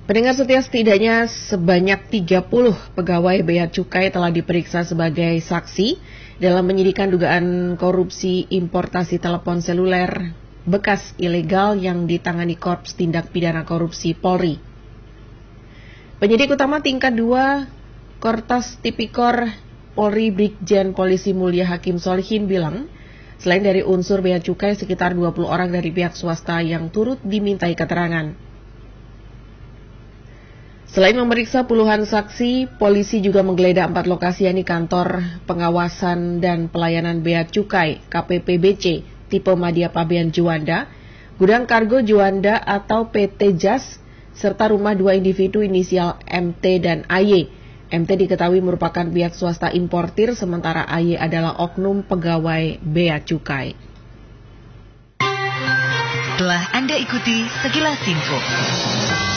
Pendengar setia, setidaknya sebanyak 30 pegawai Bea Cukai telah diperiksa sebagai saksi dalam penyidikan dugaan korupsi importasi telepon seluler bekas ilegal yang ditangani Korps Tindak Pidana Korupsi Polri. Penyidik utama tingkat 2 Kortas Tipikor Polri Brigjen Polisi Mulia Hakim Solihin bilang, selain dari unsur Bea Cukai, sekitar 20 orang dari pihak swasta yang turut dimintai keterangan. Selain memeriksa puluhan saksi, polisi juga menggeledah 4 lokasi, yakni kantor pengawasan dan pelayanan Bea Cukai KPPBC tipe Madya Pabean Juanda, gudang kargo Juanda atau PT JAS, serta rumah 2 individu inisial MT dan AY. MT diketahui merupakan pihak swasta importir, sementara AY adalah oknum pegawai Bea Cukai. Telah Anda ikuti Sekilas Info.